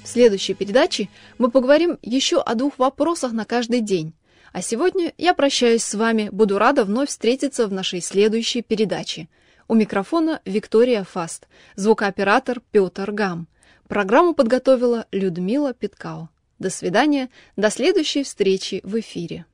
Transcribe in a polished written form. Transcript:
следующей передаче мы поговорим еще о 2 вопросах на каждый день. А сегодня я прощаюсь с вами, буду рада вновь встретиться в нашей следующей передаче. У микрофона Виктория Фаст, звукооператор Петр Гам. Программу подготовила Людмила Питкао. До свидания, до следующей встречи в эфире.